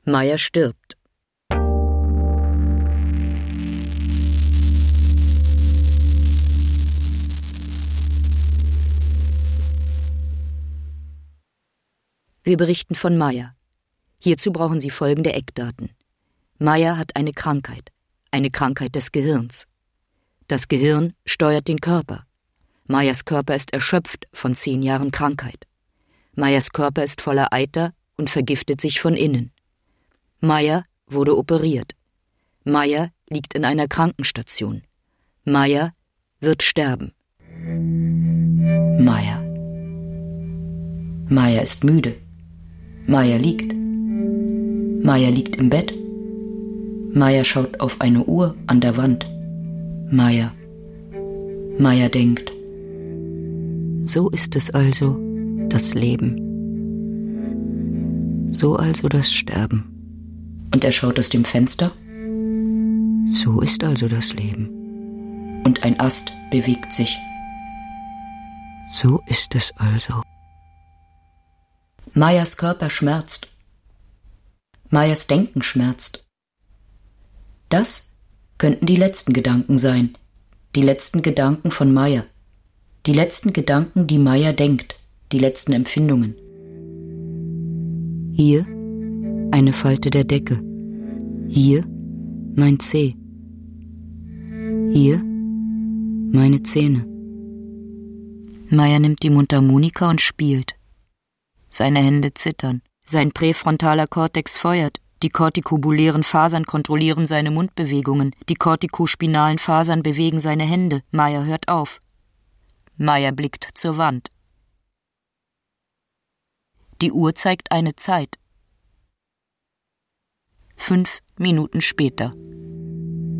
Meier stirbt. Wir berichten von Meier. Hierzu brauchen Sie folgende Eckdaten. Meier hat eine Krankheit des Gehirns. Das Gehirn steuert den Körper. Meiers Körper ist erschöpft von 10 Jahren Krankheit. Meiers Körper ist voller Eiter und vergiftet sich von innen. Meier wurde operiert. Meier liegt in einer Krankenstation. Meier wird sterben. Meier. Meier ist müde. Meier liegt. Meier liegt im Bett. Meier schaut auf eine Uhr an der Wand. Meier. Meier denkt. So ist es also, das Leben. So also das Sterben. Und er schaut aus dem Fenster. So ist also das Leben. Und ein Ast bewegt sich. So ist es also. Meiers Körper schmerzt. Meiers Denken schmerzt. Das könnten die letzten Gedanken sein. Die letzten Gedanken von Meier. Die letzten Gedanken, die Meier denkt. Die letzten Empfindungen. Hier eine Falte der Decke. Hier mein Zeh. Hier meine Zähne. Meier nimmt die Mundharmonika und spielt. Seine Hände zittern. Sein präfrontaler Kortex feuert. Die kortikobulären Fasern kontrollieren seine Mundbewegungen. Die kortikospinalen Fasern bewegen seine Hände. Meier hört auf. Meier blickt zur Wand. Die Uhr zeigt eine Zeit. 5 Minuten später.